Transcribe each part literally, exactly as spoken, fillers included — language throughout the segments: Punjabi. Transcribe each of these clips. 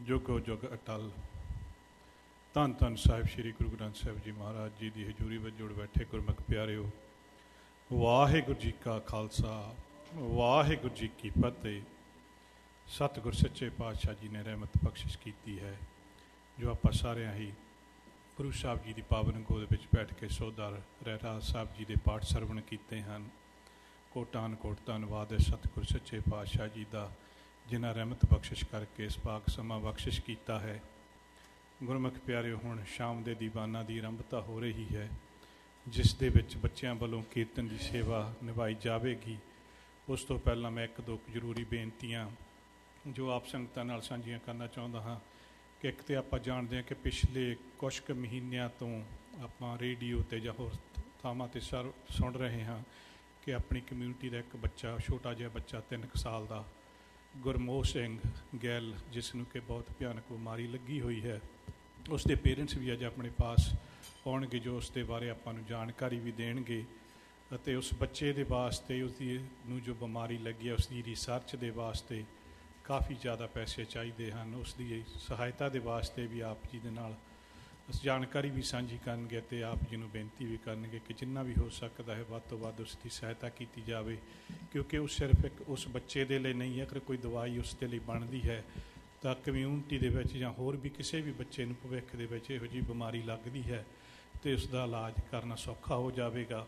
ਜੁਗੋ ਜੁਗ ਅਟਲ। ਧੰਨ ਧੰਨ ਸਾਹਿਬ ਸ੍ਰੀ ਗੁਰੂ ਗ੍ਰੰਥ ਸਾਹਿਬ ਜੀ ਮਹਾਰਾਜ ਜੀ ਦੀ ਹਜ਼ੂਰੀ ਵਿੱਚ ਜੁੜ ਬੈਠੇ ਗੁਰਮੁਖ ਪਿਆਰਿਓ, ਵਾਹਿਗੁਰੂ ਜੀ ਕਾ ਖਾਲਸਾ ਵਾਹਿਗੁਰੂ ਜੀ ਕੀ ਫਤਿਹ। ਸਤਿਗੁਰ ਸੱਚੇ ਪਾਤਸ਼ਾਹ ਜੀ ਨੇ ਰਹਿਮਤ ਬਖਸ਼ਿਸ਼ ਕੀਤੀ ਹੈ ਜੋ ਆਪਾਂ ਸਾਰਿਆਂ ਹੀ ਗੁਰੂ ਸਾਹਿਬ ਜੀ ਦੀ ਪਾਵਨ ਗੋਦ ਵਿੱਚ ਬੈਠ ਕੇ ਸੋਦਰ ਰਹਿਰਾਸ ਸਾਹਿਬ ਜੀ ਦੇ ਪਾਠ ਸਰਵਣ ਕੀਤੇ ਹਨ। ਕੋਟਾਨ ਕੋਟ ਧੰਨਵਾਦ ਹੈ ਸਤਿਗੁਰ ਸੱਚੇ ਪਾਤਸ਼ਾਹ ਜੀ ਦਾ, ਜਿਨ੍ਹਾਂ ਰਹਿਮਤ ਬਖਸ਼ਿਸ਼ ਕਰਕੇ ਇਸ ਪਾਕ ਸਮਾਂ ਬਖਸ਼ਿਸ਼ ਕੀਤਾ ਹੈ। ਗੁਰਮੁਖ ਪਿਆਰਿਓ, ਹੁਣ ਸ਼ਾਮ ਦੇ ਦੀਵਾਨਾਂ ਦੀ ਆਰੰਭਤਾ ਹੋ ਰਹੀ ਹੈ, ਜਿਸ ਦੇ ਵਿੱਚ ਬੱਚਿਆਂ ਵੱਲੋਂ ਕੀਰਤਨ ਦੀ ਸੇਵਾ ਨਿਭਾਈ ਜਾਵੇਗੀ। ਉਸ ਤੋਂ ਪਹਿਲਾਂ ਮੈਂ ਇੱਕ ਦੋ ਜ਼ਰੂਰੀ ਬੇਨਤੀਆਂ ਜੋ ਆਪ ਸੰਗਤਾਂ ਨਾਲ ਸਾਂਝੀਆਂ ਕਰਨਾ ਚਾਹੁੰਦਾ ਹਾਂ ਕਿ ਇੱਕ ਤਾਂ ਆਪਾਂ ਜਾਣਦੇ ਹਾਂ ਕਿ ਪਿਛਲੇ ਕੁਛ ਕੁ ਮਹੀਨਿਆਂ ਤੋਂ ਆਪਾਂ ਰੇਡੀਓ 'ਤੇ ਜਾਂ ਹੋਰ ਥਾਵਾਂ 'ਤੇ ਸਰ ਸੁਣ ਰਹੇ ਹਾਂ ਕਿ ਆਪਣੀ ਕਮਿਊਨਿਟੀ ਦਾ ਇੱਕ ਬੱਚਾ, ਛੋਟਾ ਜਿਹਾ ਬੱਚਾ ਤਿੰਨ ਕੁ ਸਾਲ ਦਾ, ਗੁਰਮੋਹ ਸਿੰਘ ਗਿੱਲ, ਜਿਸ ਨੂੰ ਕਿ ਬਹੁਤ ਭਿਆਨਕ ਬਿਮਾਰੀ ਲੱਗੀ ਹੋਈ ਹੈ, ਉਸ ਦੇ ਪੇਰੈਂਟਸ ਵੀ ਅੱਜ ਆਪਣੇ ਪਾਸ ਆਉਣਗੇ ਜੋ ਉਸ ਦੇ ਬਾਰੇ ਆਪਾਂ ਨੂੰ ਜਾਣਕਾਰੀ ਵੀ ਦੇਣਗੇ ਅਤੇ ਉਸ ਬੱਚੇ ਦੇ ਵਾਸਤੇ, ਉਸ ਦੀ ਨੂੰ ਜੋ ਬਿਮਾਰੀ ਲੱਗੀ ਹੈ ਉਸ ਦੀ ਰਿਸਰਚ ਦੇ ਵਾਸਤੇ ਕਾਫੀ ਜ਼ਿਆਦਾ ਪੈਸੇ ਚਾਹੀਦੇ ਹਨ। ਉਸ ਦੀ ਸਹਾਇਤਾ ਦੇ ਵਾਸਤੇ ਵੀ ਆਪ ਜੀ ਦੇ ਨਾਲ ਜਾਣਕਾਰੀ ਵੀ ਸਾਂਝੀ ਕਰਨਗੇ ਅਤੇ ਆਪ ਜੀ ਨੂੰ ਬੇਨਤੀ ਵੀ ਕਰਨਗੇ ਕਿ ਜਿੰਨਾ ਵੀ ਹੋ ਸਕਦਾ ਹੈ ਵੱਧ ਤੋਂ ਵੱਧ ਉਸ ਦੀ ਸਹਾਇਤਾ ਕੀਤੀ ਜਾਵੇ, ਕਿਉਂਕਿ ਉਹ ਸਿਰਫ ਇੱਕ ਉਸ ਬੱਚੇ ਦੇ ਲਈ ਨਹੀਂ ਹੈ। ਅਗਰ ਕੋਈ ਦਵਾਈ ਉਸ ਦੇ ਲਈ ਬਣਦੀ ਹੈ ਤਾਂ ਕਮਿਊਨਿਟੀ ਦੇ ਵਿੱਚ ਜਾਂ ਹੋਰ ਵੀ ਕਿਸੇ ਵੀ ਬੱਚੇ ਨੂੰ ਭਵਿੱਖ ਦੇ ਵਿੱਚ ਇਹੋ ਜਿਹੀ ਬਿਮਾਰੀ ਲੱਗਦੀ ਹੈ ਅਤੇ ਉਸ ਦਾ ਇਲਾਜ ਕਰਨਾ ਸੌਖਾ ਹੋ ਜਾਵੇਗਾ।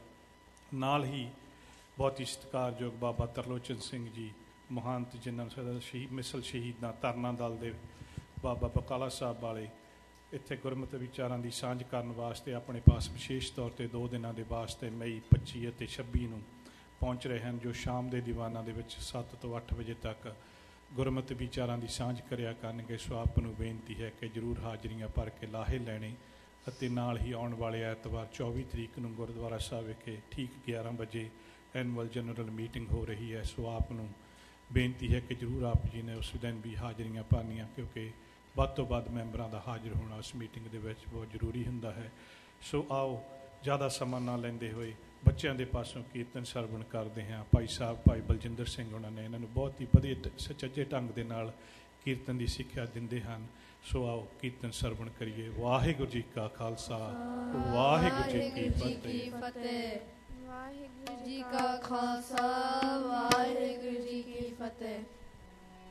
ਨਾਲ ਹੀ ਬਹੁਤ ਹੀ ਸਤਿਕਾਰਯੋਗ ਬਾਬਾ ਤਰਲੋਚਨ ਸਿੰਘ ਜੀ ਮਹੰਤ, ਜਿਨ੍ਹਾਂ ਨੂੰ ਸ਼ਹੀਦ ਮਿਸਲ ਸ਼ਹੀਦਾਂ ਤਰਨਾ ਦਲ ਦੇ ਬਾਬਾ ਬਕਾਲਾ ਸਾਹਿਬ ਵਾਲੇ ਇੱਥੇ ਗੁਰਮਤਿ ਵਿਚਾਰਾਂ ਦੀ ਸਾਂਝ ਕਰਨ ਵਾਸਤੇ ਆਪਣੇ ਪਾਸ ਵਿਸ਼ੇਸ਼ ਤੌਰ 'ਤੇ ਦੋ ਦਿਨਾਂ ਦੇ ਵਾਸਤੇ ਮਈ ਪੱਚੀ ਅਤੇ ਛੱਬੀ ਨੂੰ ਪਹੁੰਚ ਰਹੇ ਹਨ, ਜੋ ਸ਼ਾਮ ਦੇ ਦੀਵਾਨਾਂ ਦੇ ਵਿੱਚ ਸੱਤ ਤੋਂ ਅੱਠ ਵਜੇ ਤੱਕ ਗੁਰਮਤਿ ਵਿਚਾਰਾਂ ਦੀ ਸਾਂਝ ਕਰਿਆ ਕਰਨਗੇ। ਸੋ ਆਪ ਨੂੰ ਬੇਨਤੀ ਹੈ ਕਿ ਜ਼ਰੂਰ ਹਾਜ਼ਰੀਆਂ ਭਰ ਕੇ ਲਾਹੇ ਲੈਣੇ ਅਤੇ ਨਾਲ ਹੀ ਆਉਣ ਵਾਲੇ ਐਤਵਾਰ ਚੌਵੀ ਤਰੀਕ ਨੂੰ ਗੁਰਦੁਆਰਾ ਸਾਹਿਬ ਵਿਖੇ ਠੀਕ ਗਿਆਰਾਂ ਵਜੇ ਐਨੂਅਲ ਜਨਰਲ ਮੀਟਿੰਗ ਹੋ ਰਹੀ ਹੈ। ਸੋ ਆਪ ਨੂੰ ਬੇਨਤੀ ਹੈ ਕਿ ਜ਼ਰੂਰ ਆਪ ਜੀ ਨੇ ਉਸ ਦਿਨ ਵੀ ਹਾਜ਼ਰੀਆਂ ਭਰਨੀਆਂ, ਕਿਉਂਕਿ ਵੱਧ ਤੋਂ ਵੱਧ ਮੈਂਬਰਾਂ ਦਾ ਹਾਜ਼ਰ ਹੋਣਾ ਉਸ ਮੀਟਿੰਗ ਦੇ ਵਿੱਚ ਬਹੁਤ ਜ਼ਰੂਰੀ ਹੁੰਦਾ ਹੈ। ਸੋ ਆਓ ਜ਼ਿਆਦਾ ਸਮਾਂ ਨਾ ਲੈਂਦੇ ਹੋਏ ਬੱਚਿਆਂ ਦੇ ਪਾਸੋਂ ਕੀਰਤਨ ਸਰਵਣ ਕਰਦੇ ਹਾਂ। ਭਾਈ ਸਾਹਿਬ ਭਾਈ ਬਲਜਿੰਦਰ ਸਿੰਘ ਉਹਨਾਂ ਨੇ ਇਹਨਾਂ ਨੂੰ ਬਹੁਤ ਹੀ ਵਧੀਆ ਸੁਚੱਜੇ ਢੰਗ ਦੇ ਨਾਲ ਕੀਰਤਨ ਦੀ ਸਿੱਖਿਆ ਦਿੰਦੇ ਹਨ। ਸੋ ਆਓ ਕੀਰਤਨ ਸਰਵਣ ਕਰੀਏ। ਵਾਹਿਗੁਰੂ ਜੀ ਕਾ ਖਾਲਸਾ ਵਾਹਿਗੁਰੂ ਜੀ ਕੀ ਫਤਿਹ। ਵਾਹਿਗੁਰੂ ਜੀ ਕਾ ਖਾਲਸਾ ਵਾਹਿਗੁਰੂ ਜੀ ਕੀ ਫਤਿਹ।